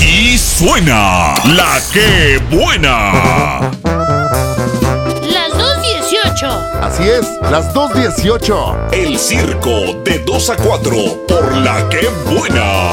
Y suena la que buena. Las 2:18. Así es, las 2:18. El circo de 2 a 4 por la que buena.